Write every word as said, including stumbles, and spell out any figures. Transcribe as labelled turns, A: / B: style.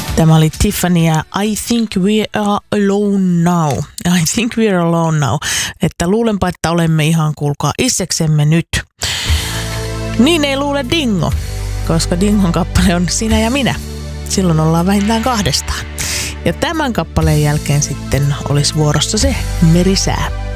A: Tämä oli Tiffany ja I think we are alone now. I think we are alone now. Että luulenpa, että olemme ihan kuulkaa itseksemme nyt. Niin ei luule Dingo, koska Dingon kappale on Sinä ja minä. Silloin ollaan vähintään kahdestaan. Ja tämän kappaleen jälkeen sitten olisi vuorossa se merisää.